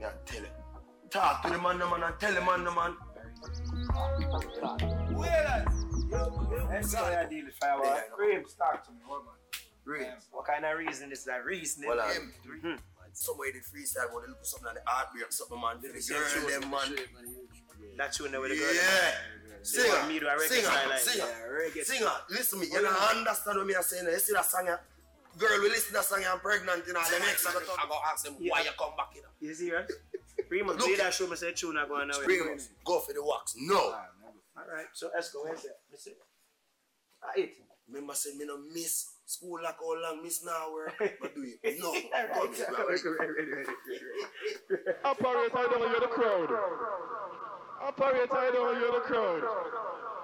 Yeah, tell it. Talk to the man, no man, and tell the man, no man. Let's see how you deal with Firewall. Reams, talk to me, hold on. Reams. What kind of reason is that? Reasoning? Well, somebody did freestyle, but they look for something on the heartbreak, something, man. The girl, them, man. That's you know where the girl Yeah. Singer, listen to me. You don't understand what me are saying. You see that song, yeah? Girl, we listen to that song, I'm pregnant, you know. The next song, I go ask them why you come back, you know. You see, right? Remus, play that show, me say tune not going nowhere. Remus, go for the wax. No. Alright, so let's go. Where's that? Let's see. It. Remember, say, me no miss school like how long, miss now work. But do it. No. Operator, I don't hear the crowd. Operator, I don't hear the crowd.